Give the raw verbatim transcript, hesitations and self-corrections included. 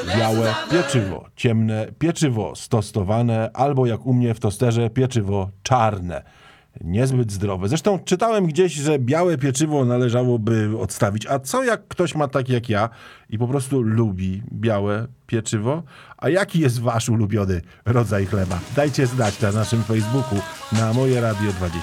białe pieczywo, ciemne pieczywo stostowane, albo jak u mnie w tosterze pieczywo czarne. Niezbyt zdrowe. Zresztą czytałem gdzieś, że białe pieczywo należałoby odstawić. A co jak ktoś ma tak jak ja i po prostu lubi białe pieczywo? A jaki jest wasz ulubiony rodzaj chleba? Dajcie znać na naszym Facebooku, na Moje Radio dwadzieścia.